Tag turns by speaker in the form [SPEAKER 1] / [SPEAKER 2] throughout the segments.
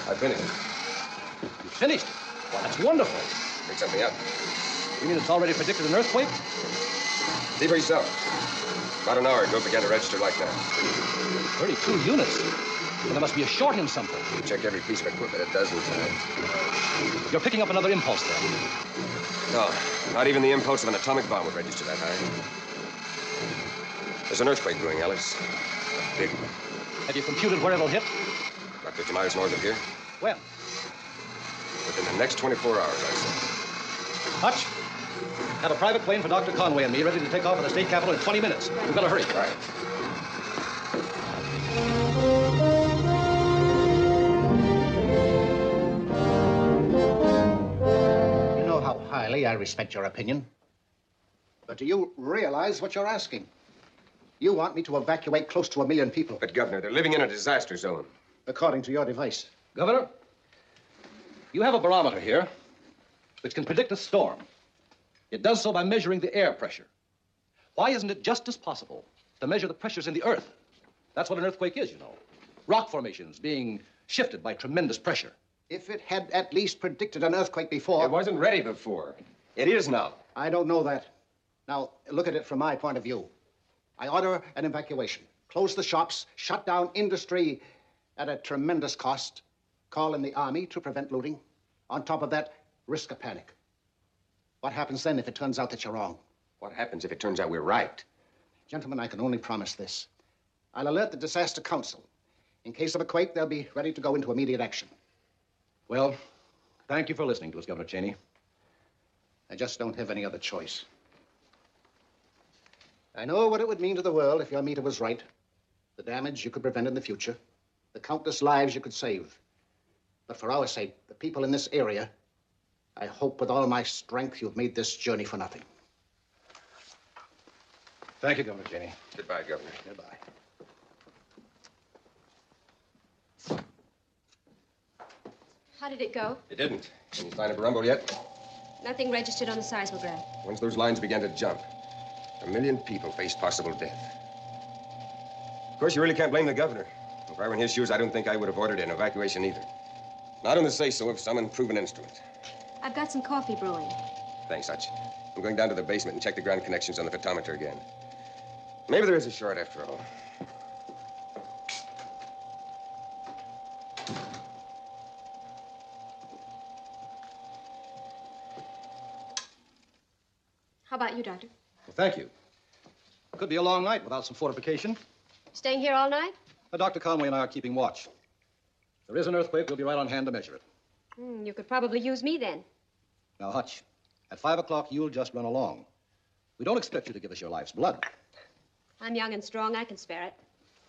[SPEAKER 1] I finished it.
[SPEAKER 2] You finished it? Well, that's wonderful.
[SPEAKER 1] Pick something up.
[SPEAKER 2] You mean it's already predicted an earthquake?
[SPEAKER 1] See for yourself. About an hour ago, it began to register like that.
[SPEAKER 2] 32 units. Well, there must be a short in something.
[SPEAKER 1] You check every piece of equipment a dozen times.
[SPEAKER 2] You're picking up another impulse then.
[SPEAKER 1] No, not even the impulse of an atomic bomb would register that high. There's an earthquake brewing, Alice. A big one.
[SPEAKER 2] Have you computed where it'll hit?
[SPEAKER 1] About 50 miles north of here.
[SPEAKER 2] When?
[SPEAKER 1] Within the next 24 hours, I say.
[SPEAKER 2] Hutch, have a private plane for Dr. Conway and me ready to take off at the state capitol in 20 minutes. We've got to hurry.
[SPEAKER 1] Right.
[SPEAKER 3] You know how highly I respect your opinion. But do you realize what you're asking? You want me to evacuate close to 1 million people.
[SPEAKER 1] But, Governor, they're living in a disaster zone.
[SPEAKER 3] According to your device.
[SPEAKER 2] Governor, you have a barometer here which can predict a storm. It does so by measuring the air pressure. Why isn't it just as possible to measure the pressures in the earth? That's what an earthquake is, you know. Rock formations being shifted by tremendous pressure.
[SPEAKER 3] If it had at least predicted an earthquake before...
[SPEAKER 1] It wasn't ready before. It is now.
[SPEAKER 3] I don't know that. Now, look at it from my point of view. I order an evacuation. Close the shops, shut down industry at a tremendous cost. Call in the army to prevent looting. On top of that, risk a panic. What happens then if it turns out that you're wrong?
[SPEAKER 1] What happens if it turns out we're right?
[SPEAKER 3] Gentlemen, I can only promise this. I'll alert the Disaster Council. In case of a quake, they'll be ready to go into immediate action.
[SPEAKER 2] Well, thank you for listening to us, Governor Cheney.
[SPEAKER 3] I just don't have any other choice. I know what it would mean to the world if your meter was right. The damage you could prevent in the future. The countless lives you could save. But for our sake, the people in this area, I hope with all my strength you've made this journey for nothing.
[SPEAKER 2] Thank you, Governor Cheney.
[SPEAKER 1] Goodbye, Governor.
[SPEAKER 3] Goodbye.
[SPEAKER 4] How did it go?
[SPEAKER 1] It didn't. Any sign of a rumble yet?
[SPEAKER 4] Nothing registered on the seismograph.
[SPEAKER 1] Once those lines began to jump, 1 million people faced possible death. Of course, you really can't blame the governor. If I were in his shoes, I don't think I would have ordered an evacuation either. Not on the say-so of some unproven instrument.
[SPEAKER 4] I've got some coffee brewing.
[SPEAKER 1] Thanks, Hutch. I'm going down to the basement and check the ground connections on the photometer again. Maybe there is a short after all.
[SPEAKER 4] How about you, Doctor?
[SPEAKER 2] Well, thank you. Could be a long night without some fortification.
[SPEAKER 4] Staying here all night?
[SPEAKER 2] Dr. Conway and I are keeping watch. If there is an earthquake, we'll be right on hand to measure it.
[SPEAKER 4] You could probably use me then.
[SPEAKER 2] Now, Hutch, at 5 o'clock, you'll just run along. We don't expect you to give us your life's blood.
[SPEAKER 4] I'm young and strong. I can spare it.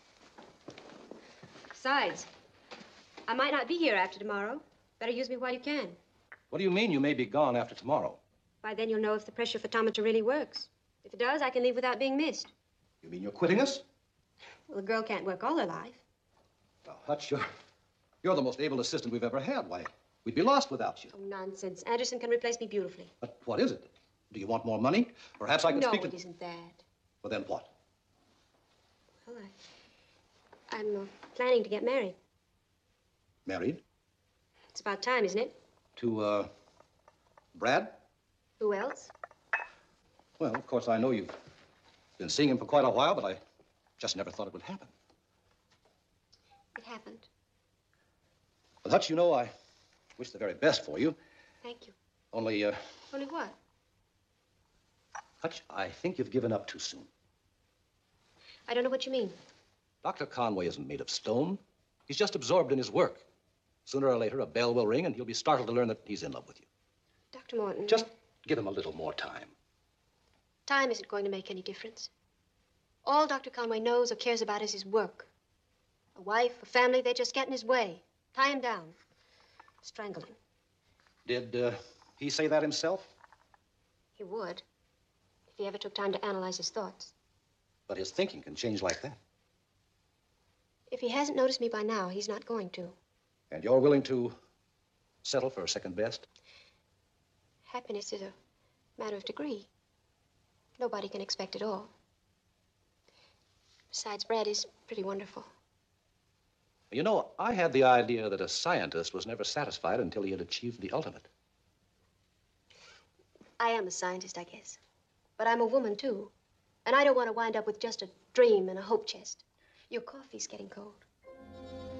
[SPEAKER 4] Besides, I might not be here after tomorrow. Better use me while you can.
[SPEAKER 2] What do you mean you may be gone after tomorrow?
[SPEAKER 4] By then you'll know if the pressure photometer really works. If it does, I can leave without being missed.
[SPEAKER 2] You mean you're quitting us?
[SPEAKER 4] Well, a girl can't work all her life.
[SPEAKER 2] Now, Hutch, you're the most able assistant we've ever had. Why, we'd be lost without you.
[SPEAKER 4] Oh, nonsense. Anderson can replace me beautifully.
[SPEAKER 2] But what is it? Do you want more money? Perhaps I can speak to...
[SPEAKER 4] No, it isn't that.
[SPEAKER 2] Well, then what?
[SPEAKER 4] Well, I'm planning to get married.
[SPEAKER 2] Married?
[SPEAKER 4] It's about time, isn't it?
[SPEAKER 2] To, Brad?
[SPEAKER 4] Who else?
[SPEAKER 2] Well, of course, I know you've been seeing him for quite a while, but I just never thought it would happen.
[SPEAKER 4] It happened.
[SPEAKER 2] Well, Hutch, you know, I wish the very best for you.
[SPEAKER 4] Thank you.
[SPEAKER 2] Only,
[SPEAKER 4] Only what?
[SPEAKER 2] Hutch, I think you've given up too soon.
[SPEAKER 4] I don't know what you mean.
[SPEAKER 2] Dr. Conway isn't made of stone. He's just absorbed in his work. Sooner or later, a bell will ring, and he'll be startled to learn that he's in love with you.
[SPEAKER 4] Dr. Morton.
[SPEAKER 2] Just give him a little more time.
[SPEAKER 4] Time isn't going to make any difference. All Dr. Conway knows or cares about is his work. A wife, a family, they just get in his way. Tie him down. Strangle him.
[SPEAKER 2] Did he say that himself?
[SPEAKER 4] He would, if he ever took time to analyze his thoughts.
[SPEAKER 2] But his thinking can change like that.
[SPEAKER 4] If he hasn't noticed me by now, he's not going to.
[SPEAKER 2] And you're willing to settle for second best?
[SPEAKER 4] Happiness is a matter of degree. Nobody can expect it all. Besides, Brad is pretty wonderful.
[SPEAKER 2] You know, I had the idea that a scientist was never satisfied until he had achieved the ultimate.
[SPEAKER 4] I am a scientist, I guess. But I'm a woman, too. And I don't want to wind up with just a dream and a hope chest. Your coffee's getting cold.